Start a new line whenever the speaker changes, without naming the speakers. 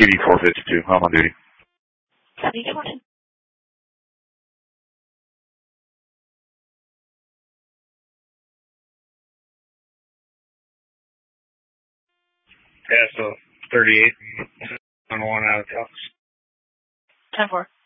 PD 452. I'm on duty.
2020.
Yeah, so 38 on 1 out of Talks.
10-4.